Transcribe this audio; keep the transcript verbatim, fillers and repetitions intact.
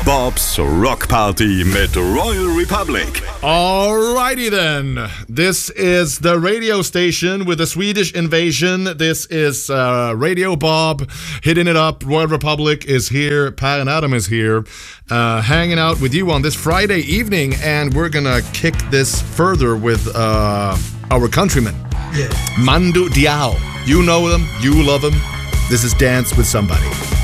Bob's Rock Party mit Royal Republic. Alrighty then. This is the radio station with the Swedish invasion. This is uh, Radio Bob hitting it up. Royal Republic is here. Pat and Adam is here, uh, hanging out with you on this Friday evening, and we're gonna kick this further with uh, our countrymen. Yeah. Mando Diao. You know them. You love them. This is Dance with Somebody.